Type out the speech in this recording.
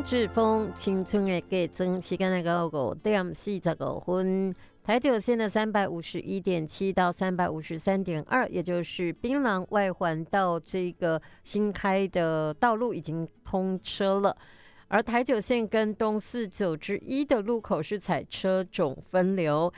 张志峰青春的计装时间到5点45分。台九线的351.7到353.2，也就是槟榔外环道这个新开的道路已经通车了。而台九线跟东491的路口是采车种分流，